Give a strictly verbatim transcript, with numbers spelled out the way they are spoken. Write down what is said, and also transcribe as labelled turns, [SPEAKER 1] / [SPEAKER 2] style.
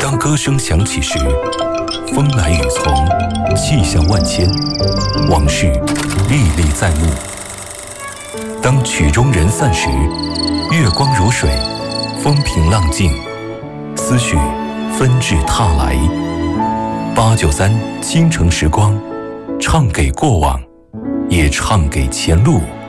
[SPEAKER 1] 当歌声响起时，风来雨从，气象万千，往事历历在目。当曲终人散时，月光如水，风平浪静，思绪纷至沓来。八九三倾城时光，唱给过往，也唱给前路。